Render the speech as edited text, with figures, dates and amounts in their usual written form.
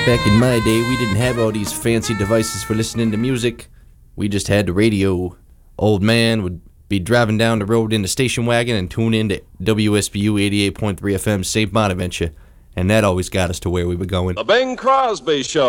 Back in my day, we didn't have all these fancy devices for listening to music. We just had the radio. Old man would be driving down the road in the station wagon and tune in to WSBU 88.3 FM St. Bonaventure, and that always got us to where we were going. The Bing Crosby Show.